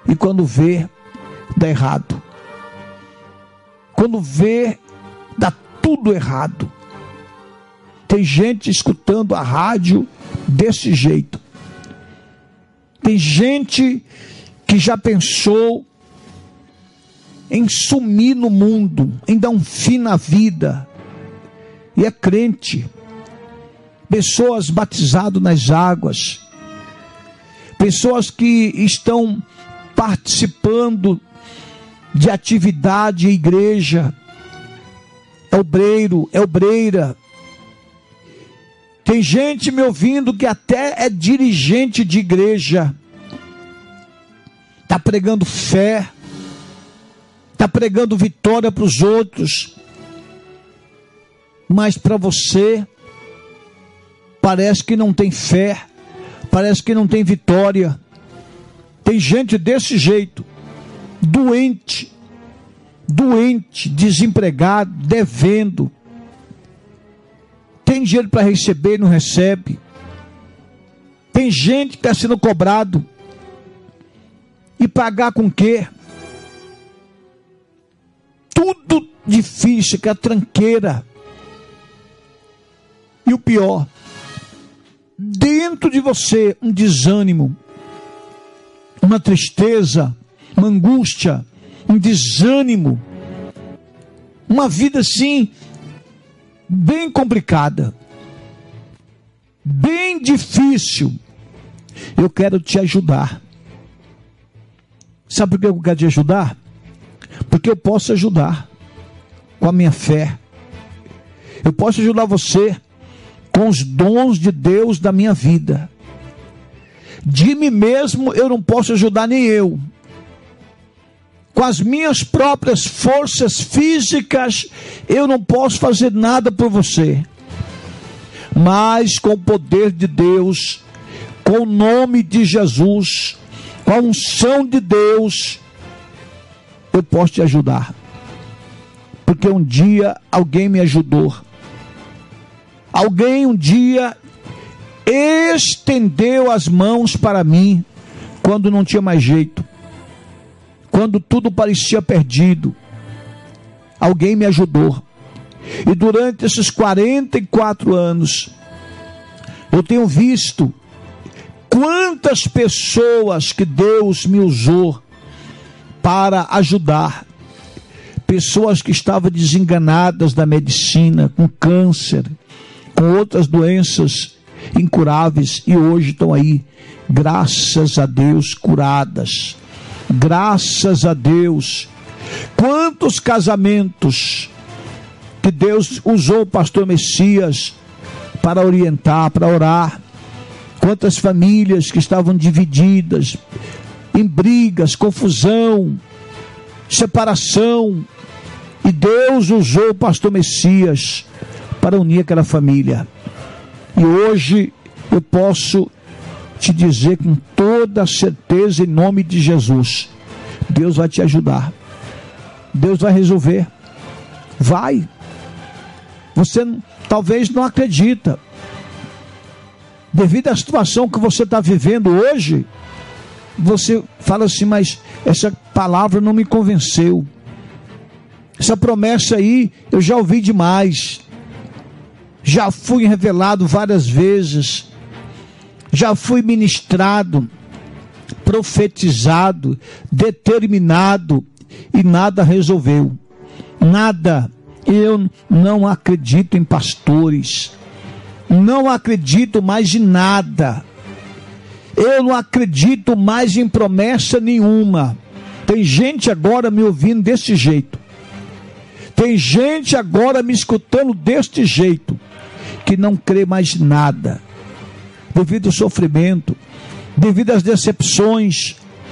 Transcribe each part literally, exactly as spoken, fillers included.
e quando vê, dá errado. Quando vê, dá tudo errado. Tem gente escutando a rádio desse jeito. Tem gente que já pensou em sumir no mundo, em dar um fim na vida, e é crente. Pessoas batizadas nas águas, pessoas que estão participando de atividade em igreja, é obreiro, é obreira. Tem gente me ouvindo que até é dirigente de igreja, está pregando fé, está pregando vitória para os outros, mas para você parece que não tem fé, parece que não tem vitória. Tem gente desse jeito, doente, doente, desempregado, devendo. Tem dinheiro para receber e não recebe. Tem gente que está sendo cobrado. E pagar com o quê? Tudo difícil, que é a tranqueira. E o pior, dentro de você um desânimo, uma tristeza, uma angústia, um desânimo, uma vida assim, bem complicada, bem difícil. Eu quero te ajudar. Sabe por que eu quero te ajudar? Porque eu posso ajudar com a minha fé. Eu posso ajudar você com os dons de Deus da minha vida. De mim mesmo eu não posso ajudar nem eu. Com as minhas próprias forças físicas eu não posso fazer nada por você. Mas com o poder de Deus, com o nome de Jesus, com a unção de Deus, eu posso te ajudar. Porque um dia alguém me ajudou. Alguém um dia estendeu as mãos para mim quando não tinha mais jeito, quando tudo parecia perdido. Alguém me ajudou. E durante esses quarenta e quatro anos eu tenho visto quantas pessoas que Deus me usou para ajudar. Pessoas que estavam desenganadas da medicina, com câncer, com outras doenças incuráveis, e hoje estão aí, graças a Deus, curadas. Graças a Deus. Quantos casamentos que Deus usou o pastor Messias para orientar, para orar. Quantas famílias que estavam divididas, em brigas, confusão, separação, e Deus usou o pastor Messias para unir aquela família. E hoje eu posso te dizer com toda certeza, em nome de Jesus, Deus vai te ajudar. Deus vai resolver. Vai. Você talvez não acredita. Devido à situação que você está vivendo hoje, você fala assim, mas essa palavra não me convenceu. Essa promessa aí, eu já ouvi demais. Já fui revelado várias vezes. Já fui ministrado, profetizado, determinado, e nada resolveu. Nada. Eu não acredito em pastores. Não acredito mais em nada. Eu não acredito mais em promessa nenhuma. Tem gente agora me ouvindo desse jeito. Tem gente agora me escutando deste jeito, que não crê mais em nada. Devido ao sofrimento, devido às decepções,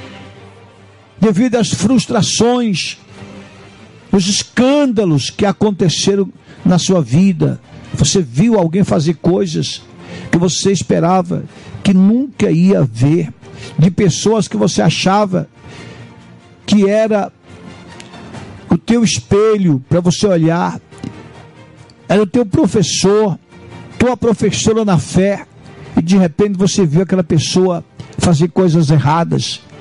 devido às frustrações, os escândalos que aconteceram na sua vida. Você viu alguém fazer coisas que você esperava que nunca ia ver, de pessoas que você achava que era o teu espelho para você olhar, era o teu professor, tua professora na fé, e de repente você viu aquela pessoa fazer coisas erradas,